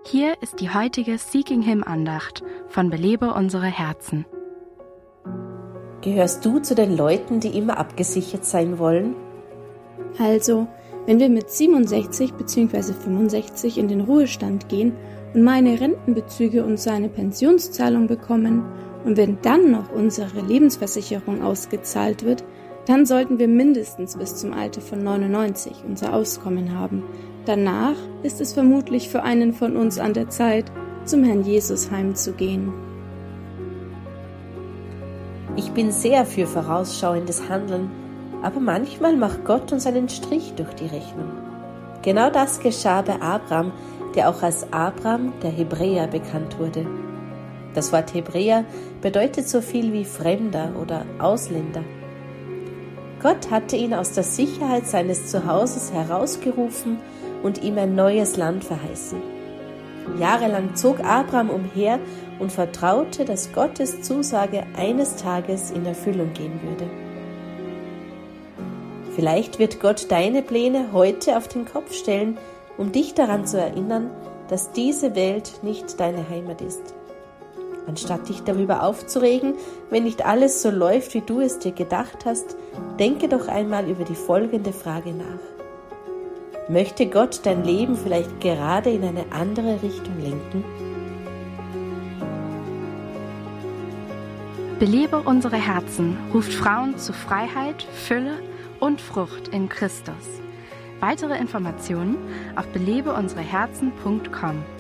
Hier ist die heutige Seeking Him Andacht von Belebe unsere Herzen. Gehörst du zu den Leuten, die immer abgesichert sein wollen? Also, wenn wir mit 67 bzw. 65 in den Ruhestand gehen und meine Rentenbezüge und so eine Pensionszahlung bekommen und wenn dann noch unsere Lebensversicherung ausgezahlt wird, dann sollten wir mindestens bis zum Alter von 99 unser Auskommen haben. Danach ist es vermutlich für einen von uns an der Zeit, zum Herrn Jesus heimzugehen. Ich bin sehr für vorausschauendes Handeln, aber manchmal macht Gott uns einen Strich durch die Rechnung. Genau das geschah bei Abraham, der auch als Abram der Hebräer bekannt wurde. Das Wort Hebräer bedeutet so viel wie Fremder oder Ausländer. Gott hatte ihn aus der Sicherheit seines Zuhauses herausgerufen und ihm ein neues Land verheißen. Jahrelang zog Abraham umher und vertraute, dass Gottes Zusage eines Tages in Erfüllung gehen würde. Vielleicht wird Gott deine Pläne heute auf den Kopf stellen, um dich daran zu erinnern, dass diese Welt nicht deine Heimat ist. Anstatt dich darüber aufzuregen, wenn nicht alles so läuft, wie du es dir gedacht hast, denke doch einmal über die folgende Frage nach. Möchte Gott dein Leben vielleicht gerade in eine andere Richtung lenken? Belebe unsere Herzen ruft Frauen zu Freiheit, Fülle und Frucht in Christus. Weitere Informationen auf belebeunsereherzen.com.